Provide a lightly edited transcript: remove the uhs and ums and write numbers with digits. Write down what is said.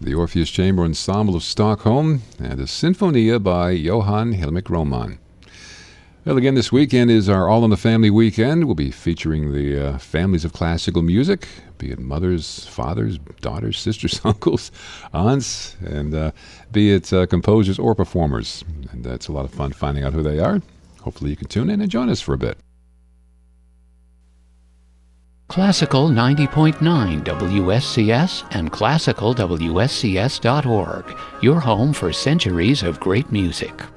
the Orpheus Chamber Ensemble of Stockholm, and a Sinfonia by Johan Hilmik Roman. Well, again, this weekend is our All in the Family weekend. We'll be featuring the families of classical music, be it mothers, fathers, daughters, sisters, uncles, aunts, and be it composers or performers. And that's a lot of fun finding out who they are. Hopefully you can tune in and join us for a bit. Classical 90.9 WSCS and classicalwscs.org, your home for centuries of great music.